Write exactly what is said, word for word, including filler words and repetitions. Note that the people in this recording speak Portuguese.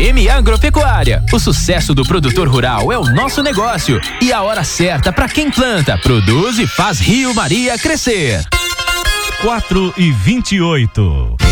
M Agropecuária. O sucesso do produtor rural é o nosso negócio e a hora certa para quem planta, produz e faz Rio Maria crescer. quatro e vinte e oito.